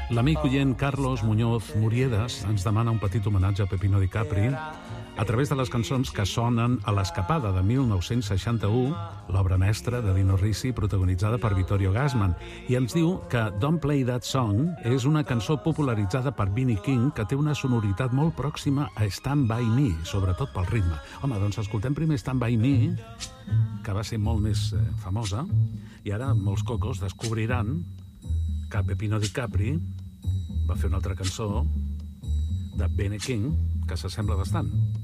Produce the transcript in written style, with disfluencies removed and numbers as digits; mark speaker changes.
Speaker 1: L'amic oient Carlos Muñoz Muriedas ens demana un petit homenatge a Peppino Di Capri a través de les cançons que sonen a l'Escapada de 1961, l'obra mestra de Dino Risi protagonitzada per Vittorio Gassman, i ens diu que Don't Play That Song és una cançó popularitzada per B.B. King que té una sonoritat molt pròxima a Stand By Me, sobretot pel ritme. Home, doncs escoltem primer Stand By Me, que va ser molt més famosa, i ara molts cocos descobriran que Peppino Di Capri va fer una altra cançó de B.B. King que s'assembla bastant.